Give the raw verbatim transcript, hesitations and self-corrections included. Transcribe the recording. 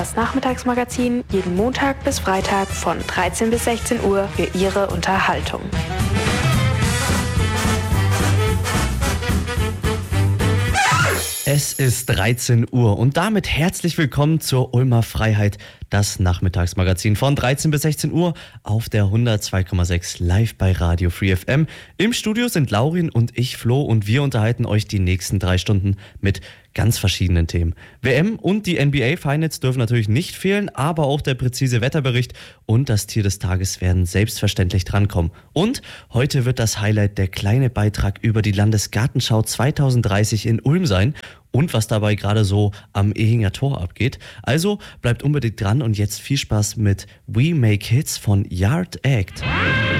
Das Nachmittagsmagazin jeden Montag bis Freitag von dreizehn bis sechzehn Uhr für Ihre Unterhaltung. Es ist dreizehn Uhr und damit herzlich willkommen zur Ulmer Freiheit, das Nachmittagsmagazin von dreizehn bis sechzehn Uhr auf der hundertzwei Komma sechs live bei Radio Free F M. Im Studio sind Laurin und ich, Flo, und wir unterhalten euch die nächsten drei Stunden mit ganz verschiedenen Themen. W M und die N B A Finals dürfen natürlich nicht fehlen, aber auch der präzise Wetterbericht und das Tier des Tages werden selbstverständlich drankommen. Und heute wird das Highlight der kleine Beitrag über die Landesgartenschau zwanzig dreißig in Ulm sein und was dabei gerade so am Ehinger Tor abgeht. Also bleibt unbedingt dran und jetzt viel Spaß mit We Make Hits von Yard Act.